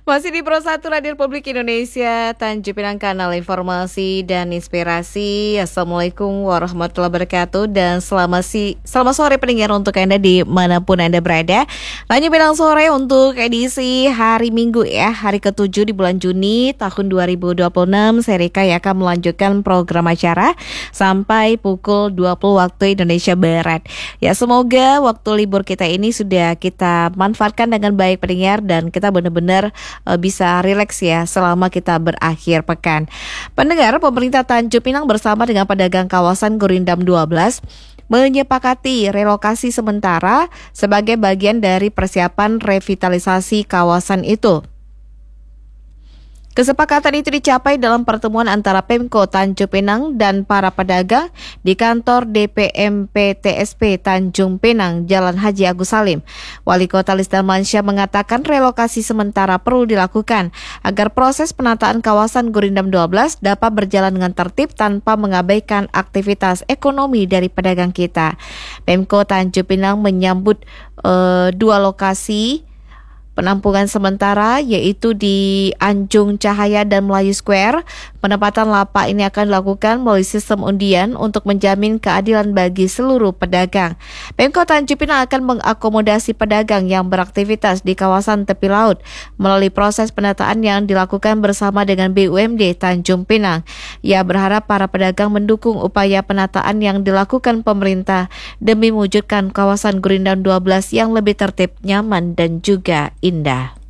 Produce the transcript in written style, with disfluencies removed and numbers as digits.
Masih di Pro 1 Radio Republik Indonesia, Tanjung Pinang, kanal informasi dan inspirasi. Assalamualaikum warahmatullahi wabarakatuh. Dan selamat sore pendengar untuk Anda dimanapun Anda berada. Tanjung Pinang sore untuk edisi hari Minggu ya, hari ke-7 di bulan Juni tahun 2026. Saya Rika yang akan melanjutkan program acara sampai pukul 20 waktu Indonesia Barat. Ya, semoga waktu libur kita ini sudah kita manfaatkan dengan baik pendengar, dan kita benar-benar bisa rileks ya selama kita berakhir pekan. Pendengar, pemerintah Tanjung Pinang bersama dengan pedagang kawasan Gurindam 12 menyepakati relokasi sementara sebagai bagian dari persiapan revitalisasi kawasan itu. Kesepakatan itu dicapai dalam pertemuan antara Pemko Tanjung Pinang dan para pedagang di kantor DPMP TSP Tanjung Pinang, Jalan Haji Agus Salim. Wali Kota Lisda Mansyah mengatakan relokasi sementara perlu dilakukan agar proses penataan kawasan Gurindam 12 dapat berjalan dengan tertib tanpa mengabaikan aktivitas ekonomi dari pedagang kita. Pemko Tanjung Pinang menyambut dua lokasi penampungan sementara, yaitu di Anjung Cahaya dan Melayu Square. Penempatan lapak ini akan dilakukan melalui sistem undian untuk menjamin keadilan bagi seluruh pedagang. Pemkot Tanjung Pinang akan mengakomodasi pedagang yang beraktivitas di kawasan tepi laut melalui proses penataan yang dilakukan bersama dengan BUMD Tanjung Pinang. Ia berharap para pedagang mendukung upaya penataan yang dilakukan pemerintah demi mewujudkan kawasan Gurindam 12 yang lebih tertib, nyaman, dan juga indah.